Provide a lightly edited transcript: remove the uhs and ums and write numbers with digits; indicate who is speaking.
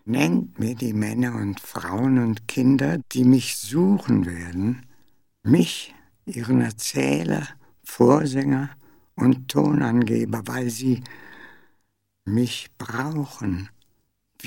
Speaker 1: Nennt mir die Männer und Frauen und Kinder, die mich suchen werden, mich, ihren Erzähler, Vorsänger und Tonangeber, weil sie mich brauchen,